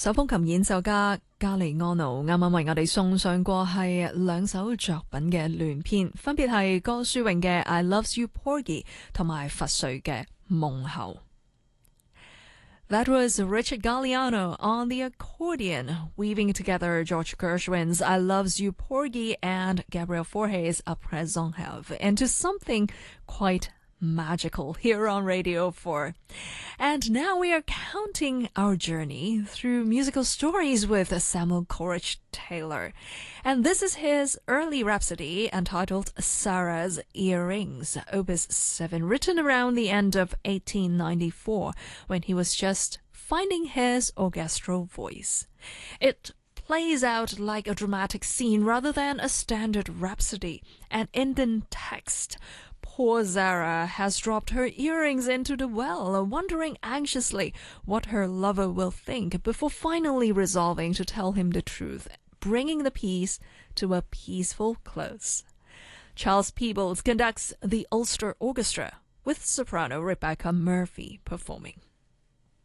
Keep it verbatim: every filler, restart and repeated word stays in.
手風琴演奏家加利安奴啱啱為我哋送上過係兩首作品嘅聯編，分別係歌書詠嘅《I Loves You Porgy》同埋佛瑞嘅《夢後》。That was Richard Galliano on the accordion, weaving together George Gershwin's I Loves You Porgy and Gabriel Forge's A Présent Have into something quite magical here on Radio four. And now we are counting our journey through musical stories with Samuel Coleridge Taylor. And this is his early rhapsody entitled Sarah's Earrings, Opus seven, written around the end of eighteen ninety-four when he was just finding his orchestral voice. It plays out like a dramatic scene rather than a standard rhapsody. And in the text, poor Zara has dropped her earrings into the well, wondering anxiously what her lover will think before finally resolving to tell him the truth, bringing the piece to a peaceful close. Charles Peebles conducts the Ulster Orchestra with soprano Rebecca Murphy performing.